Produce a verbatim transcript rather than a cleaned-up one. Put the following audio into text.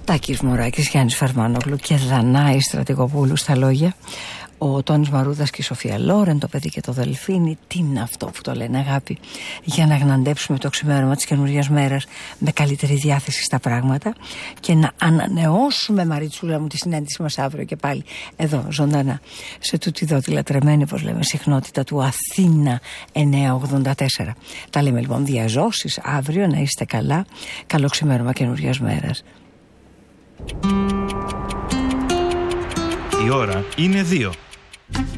Τάκης Μωράκης, Γιάννης Φαρμάνογλου και Δανάη Στρατηγοπούλου στα λόγια. Ο Τόνης Μαρούδας και η Σοφία Λόρεν, το παιδί και το δελφίνι. Τι είναι αυτό που το λένε αγάπη? Για να γναντέψουμε το ξημέρωμα της καινούριας μέρας με καλύτερη διάθεση στα πράγματα και να ανανεώσουμε, Μαριτσούλα μου, τη συνέντευξη μας αύριο και πάλι εδώ ζωντανά σε τούτη εδώ τη λατρεμένη, όπως λέμε, συχνότητα του Αθήνα εννιακόσια ογδόντα τέσσερα. Τα λέμε λοιπόν διαζώσεις αύριο. Να είστε καλά. Καλό ξημέρωμα καινούριας μέρας. Η ώρα είναι δύο.